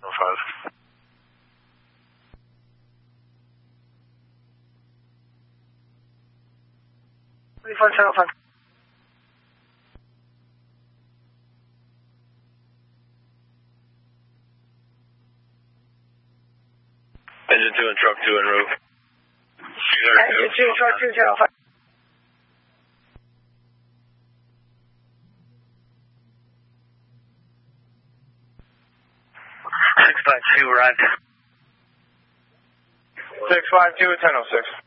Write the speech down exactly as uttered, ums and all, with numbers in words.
five. twenty-four, ten oh five. Engine two and truck two en route. Engine two, truck two, ten oh five. six five two arrived. six five two, ten oh six.